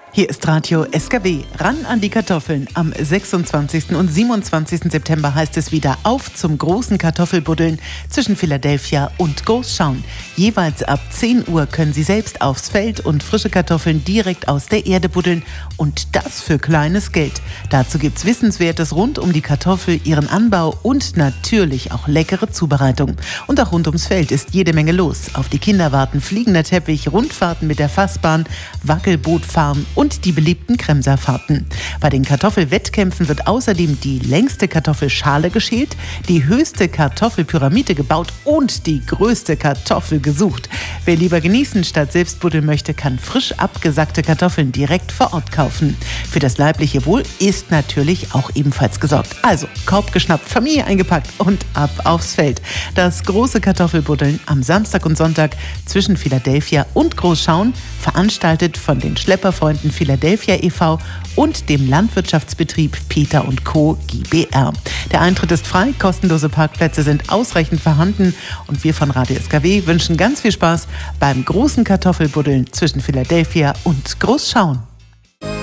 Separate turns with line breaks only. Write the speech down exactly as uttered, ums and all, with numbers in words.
Hier ist Radio S K W. Ran an die Kartoffeln. Am sechsundzwanzigsten und siebenundzwanzigsten September heißt es wieder auf zum großen Kartoffelbuddeln zwischen Philadelphia und Großschauen. Jeweils ab zehn Uhr können Sie selbst aufs Feld und frische Kartoffeln direkt aus der Erde buddeln. Und das für kleines Geld. Dazu gibt's Wissenswertes rund um die Kartoffel, ihren Anbau und natürlich auch leckere Zubereitung. Und auch rund ums Feld ist jede Menge los. Auf die Kinder warten fliegender Teppich, Rundfahrten mit der Fassbahn, Wackelbootfahren und die beliebten Kremserfahrten. Bei den Kartoffelwettkämpfen wird außerdem die längste Kartoffelschale geschält, die höchste Kartoffelpyramide gebaut und die größte Kartoffel gesucht. Wer lieber genießen statt selbst buddeln möchte, kann frisch abgesackte Kartoffeln direkt vor Ort kaufen. Für das leibliche Wohl ist natürlich auch ebenfalls gesorgt. Also Korb geschnappt, Familie eingepackt und ab aufs Feld. Das große Kartoffelbuddeln am Samstag und Sonntag zwischen Philadelphia und Großschauen, veranstaltet von den Schlepperfreunden Philadelphia e V und dem Landwirtschaftsbetrieb Peter und Co. G b R. Der Eintritt ist frei, kostenlose Parkplätze sind ausreichend vorhanden und wir von Radio S K W wünschen ganz viel Spaß beim großen Kartoffelbuddeln zwischen Philadelphia und Großschauen.